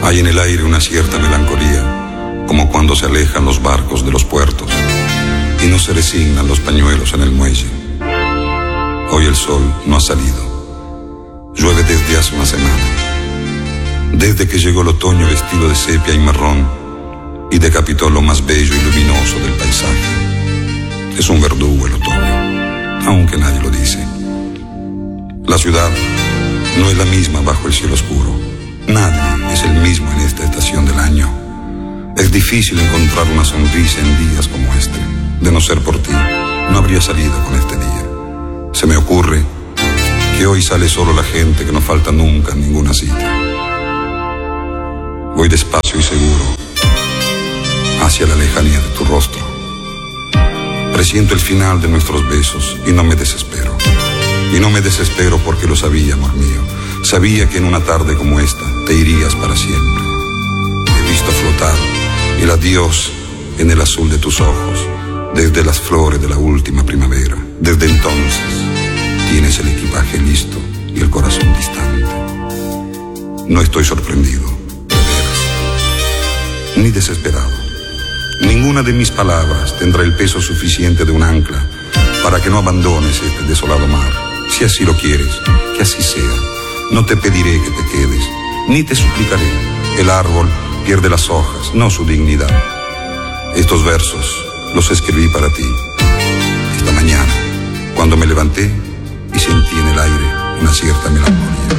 Hay en el aire una cierta melancolía, como cuando se alejan los barcos de los puertos y no se resignan los pañuelos en el muelle. Hoy el sol no ha salido. Llueve desde hace una semana. Desde que llegó el otoño vestido de sepia y marrón y decapitó lo más bello y luminoso del paisaje. Es un verdugo el otoño, aunque nadie lo dice. La ciudad no es la misma bajo el cielo oscuro. Nadie es el mismo en esta estación del año. Es difícil encontrar una sonrisa en días como este. De no ser por ti, no habría salido con este día. Se me ocurre que hoy sale solo la gente que no falta nunca en ninguna cita. Voy despacio y seguro hacia la lejanía de tu rostro. Presiento el final de nuestros besos y no me desespero. Y no me desespero porque lo sabía, amor mío. Sabía que en una tarde como esta te irías para siempre. He visto flotar el adiós en el azul de tus ojos desde las flores de la última primavera. Desde entonces tienes el equipaje listo y el corazón distante. No estoy sorprendido, de veras, ni desesperado. Ninguna de mis palabras tendrá el peso suficiente de un ancla para que no abandones este desolado mar. Si así lo quieres, que así sea. No te pediré que te quedes, ni te suplicaré. El árbol pierde las hojas, no su dignidad. Estos versos los escribí para ti esta mañana, cuando me levanté y sentí en el aire una cierta melancolía.